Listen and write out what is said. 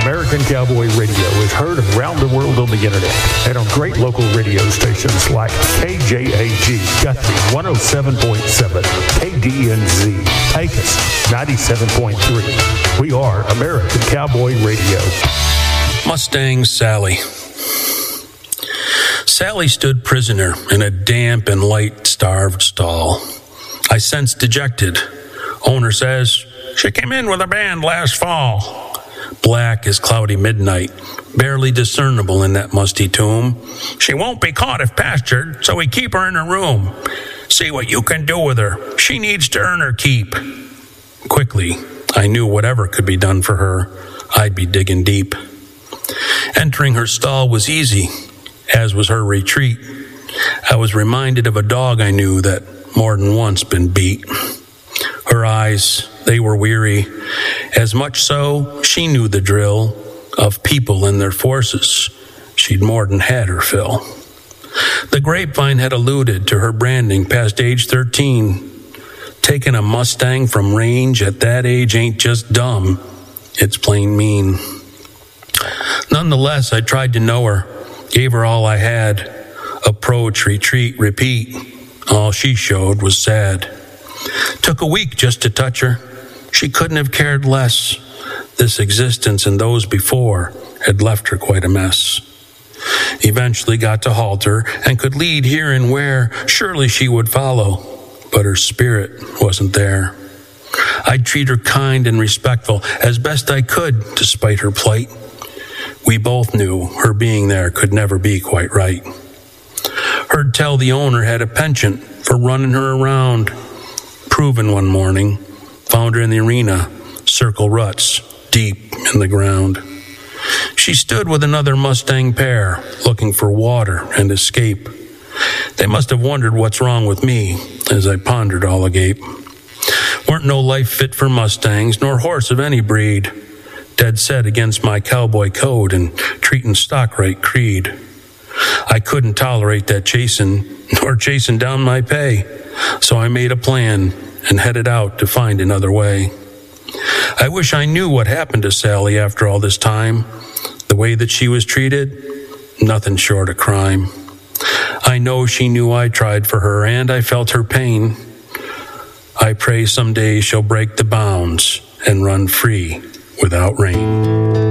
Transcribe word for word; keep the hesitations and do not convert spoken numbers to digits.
American Cowboy Radio is heard around the world on the internet and on great local radio stations like K J A G, Guthrie one oh seven point seven, K D N Z, Pecos ninety-seven point three. We are American Cowboy Radio. Mustang Sally. Sally stood prisoner in a damp and light-starved stall. I sensed dejected. Owner says, she came in with a band last fall. Black as cloudy midnight, barely discernible in that musty tomb. She won't be caught if pastured, so we keep her in her room. See what you can do with her. She needs to earn her keep. Quickly, I knew whatever could be done for her, I'd be digging deep. Entering her stall was easy, as was her retreat. I was reminded of a dog I knew that more than once been beat. Her eyes, they were weary, as much so she knew the drill of people and their forces. She'd more than had her fill. The grapevine had alluded to her branding past age thirteen. Taking a Mustang from range at that age ain't just dumb, it's plain mean. Nonetheless, I tried to know her, gave her all I had. Approach, retreat, repeat. All she showed was sad. Took a week just to touch her. She couldn't have cared less. This existence and those before had left her quite a mess. Eventually got to halter and could lead here and where surely she would follow, but her spirit wasn't there. I'd treat her kind and respectful as best I could despite her plight. We both knew her being there could never be quite right. Heard tell the owner had a penchant for running her around. Proven one morning, found her in the arena, circle ruts deep in the ground. She stood with another Mustang pair, looking for water and escape. They must have wondered what's wrong with me, as I pondered all agape. Weren't no life fit for Mustangs, nor horse of any breed. Dead set against my cowboy code and treating stock right creed. I couldn't tolerate that chasing, nor chasing down my pay, so I made a plan and headed out to find another way. I wish I knew what happened to Sally after all this time. The way that she was treated, nothing short of crime. I know she knew I tried for her, and I felt her pain. I pray someday she'll break the bounds and run free without rain.